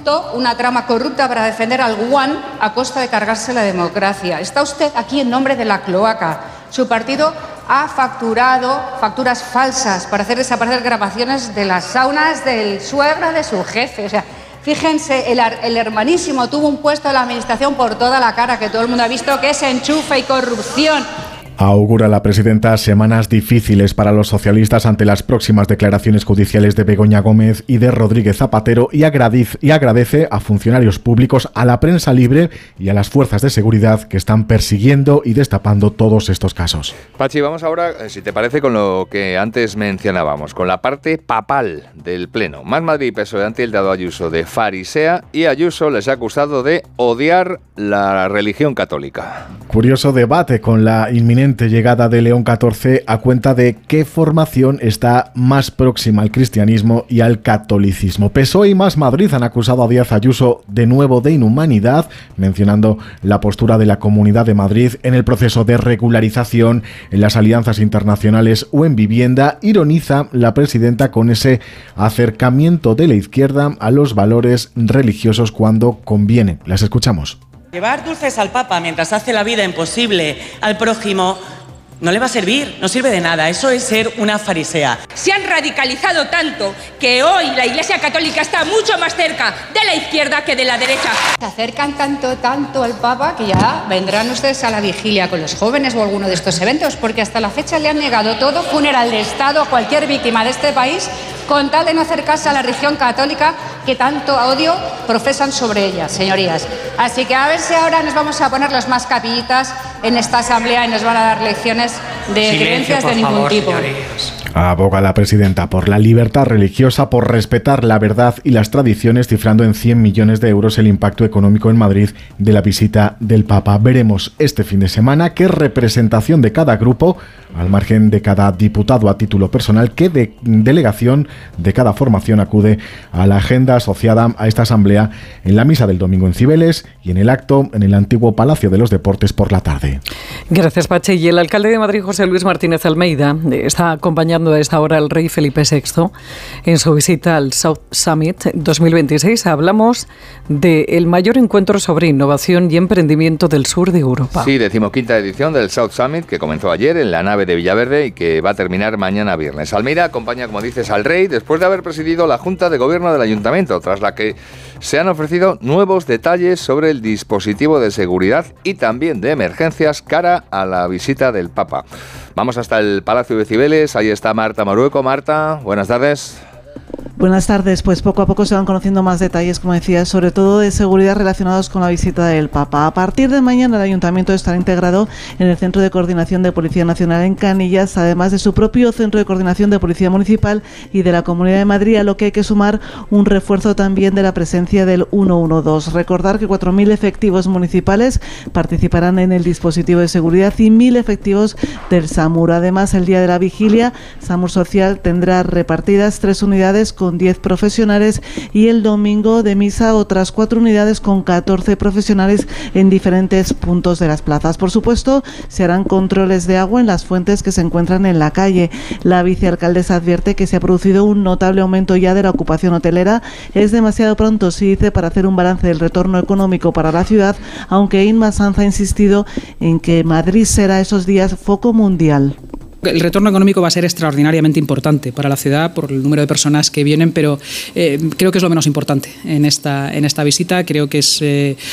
montó una trama corrupta para defender al One a costa de cargarse la democracia. Está usted aquí en nombre de la cloaca. Su partido ha facturado facturas falsas para hacer desaparecer grabaciones de las saunas del suegro de su jefe. O sea, fíjense, el hermanísimo tuvo un puesto en la administración por toda la cara que todo el mundo ha visto, que es enchufe y corrupción. Augura la presidenta semanas difíciles para los socialistas ante las próximas declaraciones judiciales de Begoña Gómez y de Rodríguez Zapatero y agradece a funcionarios públicos, a la prensa libre y a las fuerzas de seguridad que están persiguiendo y destapando todos estos casos. Pachi, vamos ahora, si te parece, con lo que antes mencionábamos, con la parte papal del Pleno. Más Madrid y PSOE han tildado a Ayuso de farisea y Ayuso les ha acusado de odiar la religión católica. Curioso debate con la inminente llegada de León XIV a cuenta de qué formación está más próxima al cristianismo y al catolicismo. PSOE y Más Madrid han acusado a Díaz Ayuso de nuevo de inhumanidad, mencionando la postura de la Comunidad de Madrid en el proceso de regularización, en las alianzas internacionales o en vivienda. Ironiza la presidenta con ese acercamiento de la izquierda a los valores religiosos cuando conviene. Las escuchamos. Llevar dulces al Papa mientras hace la vida imposible al prójimo no le va a servir, no sirve de nada. Eso es ser una farisea. Se han radicalizado tanto que hoy la Iglesia Católica está mucho más cerca de la izquierda que de la derecha. Se acercan tanto al Papa que ya vendrán ustedes a la vigilia con los jóvenes o alguno de estos eventos, porque hasta la fecha le han negado todo funeral de Estado a cualquier víctima de este país con tal de no acercarse a la religión católica que tanto odio profesan sobre ella, señorías. Así que a ver si ahora nos vamos a poner los más capillitas en esta asamblea y nos van a dar lecciones de creencias de ningún tipo. Señorías. Aboga la presidenta por la libertad religiosa, por respetar la verdad y las tradiciones, cifrando en 100 millones de euros el impacto económico en Madrid de la visita del Papa. Veremos este fin de semana qué representación de cada grupo, al margen de cada diputado a título personal, qué delegación de cada formación acude a la agenda asociada a esta asamblea en la misa del domingo en Cibeles y en el acto en el antiguo Palacio de los Deportes por la tarde. Gracias, Pache. Y el alcalde de Madrid, José Luis Martínez Almeida, está acompañando a esta hora al rey Felipe VI en su visita al South Summit 2026. Hablamos del mayor encuentro sobre innovación y emprendimiento del sur de Europa. Sí, 15ª edición del South Summit, que comenzó ayer en la nave de Villaverde y que va a terminar mañana viernes. Almeida acompaña, como dices, al rey después de haber presidido la Junta de Gobierno del Ayuntamiento, tras la que se han ofrecido nuevos detalles sobre el dispositivo de seguridad y también de emergencias cara a la visita del Papa. Vamos hasta el Palacio de Cibeles, ahí está Marta Morueco. Marta, buenas tardes. Buenas tardes. Pues poco a poco se van conociendo más detalles, como decía, sobre todo de seguridad relacionados con la visita del Papa. A partir de mañana el Ayuntamiento estará integrado en el Centro de Coordinación de Policía Nacional en Canillas, además de su propio Centro de Coordinación de Policía Municipal y de la Comunidad de Madrid, a lo que hay que sumar un refuerzo también de la presencia del 112. Recordar que 4.000 efectivos municipales participarán en el dispositivo de seguridad y 1.000 efectivos del SAMUR. Además, el día de la vigilia, SAMUR Social tendrá repartidas 3 unidades con 10 profesionales y el domingo de misa otras 4 unidades con 14 profesionales en diferentes puntos de las plazas. Por supuesto, se harán controles de agua en las fuentes que se encuentran en la calle. La vicealcaldesa advierte que se ha producido un notable aumento ya de la ocupación hotelera. Es demasiado pronto, se dice, para hacer un balance del retorno económico para la ciudad, aunque Inma Sanz ha insistido en que Madrid será esos días foco mundial. El retorno económico va a ser extraordinariamente importante para la ciudad por el número de personas que vienen, pero creo que es lo menos importante en esta visita. Creo que es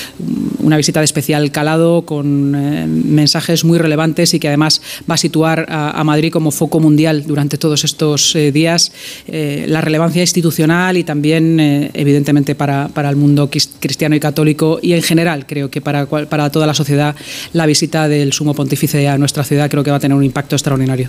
una visita de especial calado, con mensajes muy relevantes y que además va a situar a Madrid como foco mundial durante todos estos días. La relevancia institucional y también, evidentemente, para el mundo cristiano y católico y en general, creo que para toda la sociedad, la visita del Sumo Pontífice a nuestra ciudad creo que va a tener un impacto extraordinario.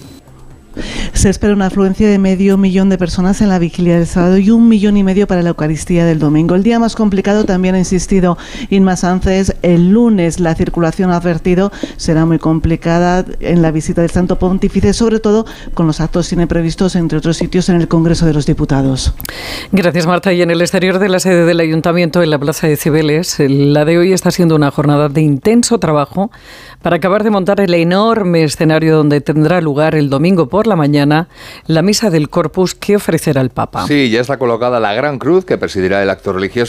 Se espera una afluencia de 500.000 de personas en la vigilia del sábado y 1,5 millones para la Eucaristía del domingo. El día más complicado, también ha insistido Inma Sánchez, el lunes. La circulación, ha advertido, será muy complicada en la visita del Santo Pontífice, sobre todo con los actos que tiene previstos, entre otros sitios, en el Congreso de los Diputados. Gracias, Marta. Y en el exterior de la sede del Ayuntamiento, en la Plaza de Cibeles, la de hoy está siendo una jornada de intenso trabajo para acabar de montar el enorme escenario donde tendrá lugar el domingo por la mañana la misa del Corpus que ofrecerá el Papa. Sí, ya está colocada la Gran Cruz que presidirá el acto religioso